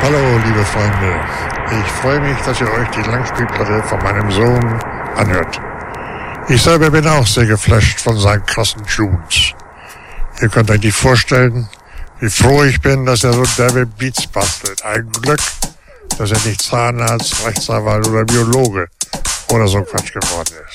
Hallo, liebe Freunde. Ich freue mich, dass ihr euch die Langspielplatte von meinem Sohn anhört. Ich selber bin auch sehr geflasht von seinen krassen Tunes. Ihr könnt euch nicht vorstellen, wie froh ich bin, dass er so derbe Beats bastelt. Ein Glück, dass er nicht Zahnarzt, Rechtsanwalt oder Biologe oder so Quatsch geworden ist.